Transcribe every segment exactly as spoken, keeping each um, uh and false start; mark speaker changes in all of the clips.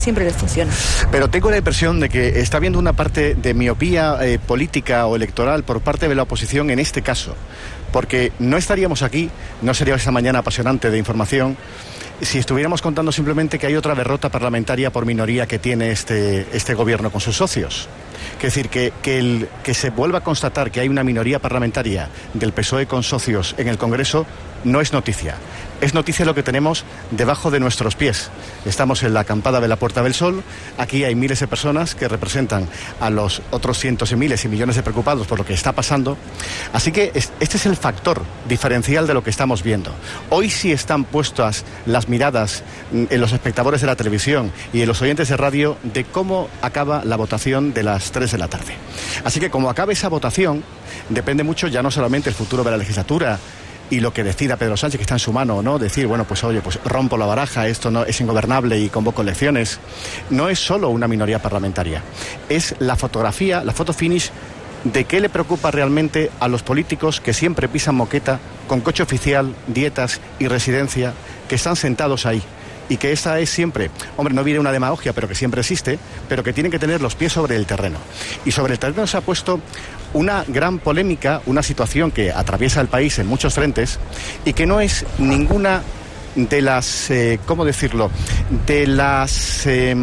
Speaker 1: siempre les funciona.
Speaker 2: Pero tengo la impresión de que está habiendo una parte de miopía eh, política o electoral por parte de la oposición en este caso, porque no estaríamos aquí, no sería esa mañana apasionante de información, si estuviéramos contando simplemente que hay otra derrota parlamentaria por minoría que tiene este, este gobierno con sus socios. Es decir, que, que, el, que se vuelva a constatar que hay una minoría parlamentaria del P S O E con socios en el Congreso no es noticia. Es noticia lo que tenemos debajo de nuestros pies. Estamos en la acampada de la Puerta del Sol. Aquí hay miles de personas que representan a los otros cientos y miles y millones de preocupados por lo que está pasando. Así que este es el factor diferencial de lo que estamos viendo. Hoy sí están puestas las miradas en los espectadores de la televisión y en los oyentes de radio de cómo acaba la votación de las tres de la tarde. Así que como acabe esa votación, depende mucho ya no solamente el futuro de la legislatura y lo que decida Pedro Sánchez, que está en su mano o no, decir, bueno, pues oye, pues rompo la baraja, esto no es ingobernable y convoco elecciones. No es solo una minoría parlamentaria, es la fotografía, la foto finish de qué le preocupa realmente a los políticos que siempre pisan moqueta, con coche oficial, dietas y residencia, que están sentados ahí. Y que esa es siempre, hombre, no viene una demagogia, pero que siempre existe, pero que tienen que tener los pies sobre el terreno. Y sobre el terreno se ha puesto una gran polémica, una situación que atraviesa el país en muchos frentes y que no es ninguna de las, eh, ¿cómo decirlo?, de las eh,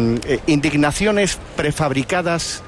Speaker 2: indignaciones prefabricadas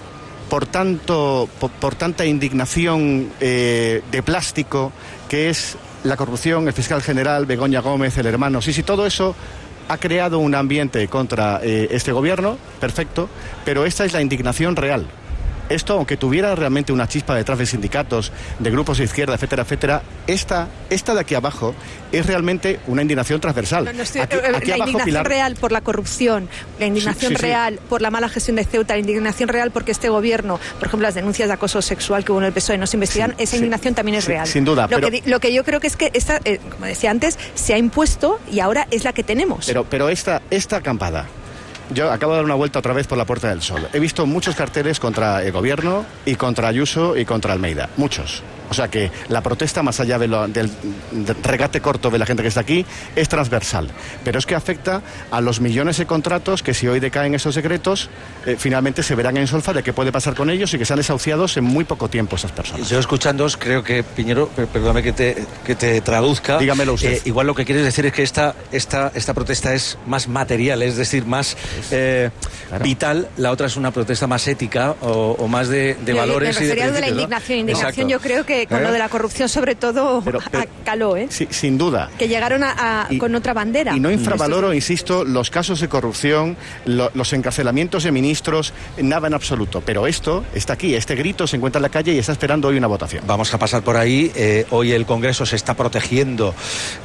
Speaker 2: por tanto, por, por tanta indignación eh, de plástico que es la corrupción, el fiscal general, Begoña Gómez, el hermano. Sí, sí, todo eso ha creado un ambiente contra eh, este gobierno, perfecto, pero esta es la indignación real. Esto, aunque tuviera realmente una chispa detrás de sindicatos, de grupos de izquierda, etcétera, etcétera, esta, esta de aquí abajo es realmente una indignación transversal.
Speaker 1: No, no estoy,
Speaker 2: aquí, aquí
Speaker 1: la
Speaker 2: abajo,
Speaker 1: indignación
Speaker 2: Pilar...
Speaker 1: real por la corrupción, la indignación
Speaker 2: sí, sí, sí.
Speaker 1: real por la mala gestión de Ceuta, la indignación real porque este gobierno, por ejemplo, las denuncias de acoso sexual que hubo en el P S O E no se investigaron, sí, esa indignación sí, también es
Speaker 2: sí,
Speaker 1: real.
Speaker 2: Sin duda.
Speaker 1: Lo,
Speaker 2: pero...
Speaker 1: que, lo que yo creo que es que esta, eh, como decía antes, se ha impuesto y ahora es la que tenemos.
Speaker 2: Pero, pero esta, esta acampada... Yo acabo de dar una vuelta otra vez por la Puerta del Sol. He visto muchos carteles contra el gobierno y contra Ayuso y contra Almeida. Muchos. O sea que la protesta, más allá de lo, del, del regate corto de la gente que está aquí, es transversal. Pero es que afecta a los millones de contratos que, si hoy decaen esos decretos, eh, finalmente se verán en solfa de qué puede pasar con ellos y que sean desahuciados en muy poco tiempo esas personas.
Speaker 3: Yo escuchándoos, creo que, Piñero, perdóname que te, que te traduzca.
Speaker 2: Dígamelo usted.
Speaker 3: Eh, igual lo que quieres decir es que esta, esta, esta protesta es más material, es decir, más eh, claro. vital. La otra es una protesta más ética o, o más de, de
Speaker 1: yo,
Speaker 3: valores
Speaker 1: me
Speaker 3: y de
Speaker 1: principios, de la
Speaker 3: ¿no?
Speaker 1: indignación. Indignación
Speaker 3: Exacto.
Speaker 1: yo creo que con ¿Eh? lo de la corrupción sobre todo
Speaker 2: pero, pero,
Speaker 1: caló, ¿eh?
Speaker 2: Sí, sin duda.
Speaker 1: Que llegaron a, a, y, con otra bandera.
Speaker 2: Y no infravaloro, insisto, los casos de corrupción, lo, los encarcelamientos de ministros, nada en absoluto. Pero esto está aquí, este grito se encuentra en la calle y está esperando hoy una votación.
Speaker 3: Vamos a pasar por ahí. Eh, hoy el Congreso se está protegiendo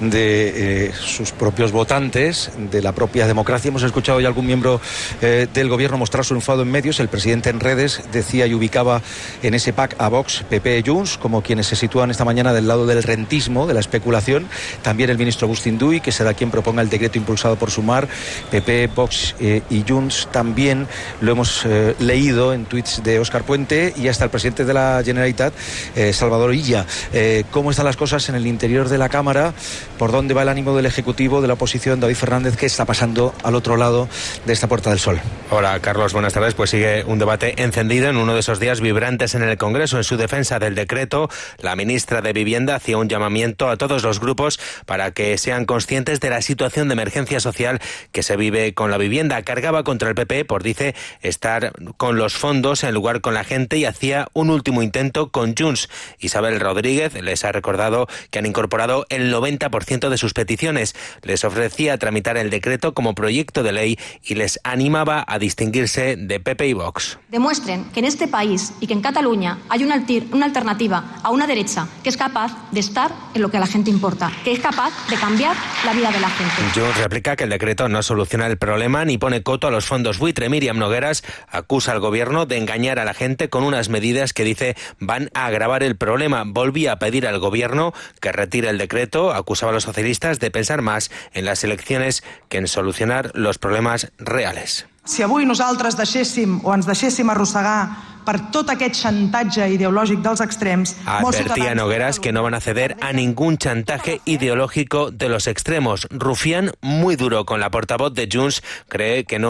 Speaker 3: de eh, sus propios votantes, de la propia democracia. Hemos escuchado ya algún miembro eh, del gobierno mostrar su enfado en medios. El presidente en redes decía y ubicaba en ese pack a Vox, P P y Junts como quienes se sitúan esta mañana del lado del rentismo, de la especulación. También el ministro Agustín Duy, que será quien proponga el decreto impulsado por Sumar. P P, Vox eh, y Junts también lo hemos eh, leído en tuits de Óscar Puente y hasta el presidente de la Generalitat, eh, Salvador Illa. Eh, ¿Cómo están las cosas en el interior de la Cámara? ¿Por dónde va el ánimo del Ejecutivo, de la oposición? David Fernández, ¿qué está pasando al otro lado de esta Puerta del Sol?
Speaker 4: Hola, Carlos, buenas tardes. Pues sigue un debate encendido en uno de esos días vibrantes en el Congreso. En su defensa del decreto, la ministra de Vivienda hacía un llamamiento a todos los grupos para que sean conscientes de la situación de emergencia social que se vive con la vivienda. Cargaba contra el P P por, dice, estar con los fondos en lugar con la gente y hacía un último intento con Junts. Isabel Rodríguez les ha recordado que han incorporado el noventa por ciento de sus peticiones. Les ofrecía tramitar el decreto como proyecto de ley y les animaba a distinguirse de P P y Vox.
Speaker 5: Demuestren que en este país y que en Cataluña hay una, una alternativa a una derecha que es capaz de estar en lo que a la gente importa, que es capaz de cambiar la vida de la gente.
Speaker 4: Junts replica que el decreto no soluciona el problema ni pone coto a los fondos buitre. Miriam Nogueras acusa al gobierno de engañar a la gente con unas medidas que dice van a agravar el problema. Volvía a pedir al gobierno que retire el decreto. Acusaba a los socialistas de pensar más en las elecciones que en solucionar los problemas reales.
Speaker 6: Si avui nosaltres deixéssim o ens deixéssim arrossegar per tot aquest xantatge ideològic dels extrems...
Speaker 4: Advertía Nogueras que no van a ceder a ningún chantaje ideológico de los extremos. Rufián, muy duro con la portavoz de Junts, cree que no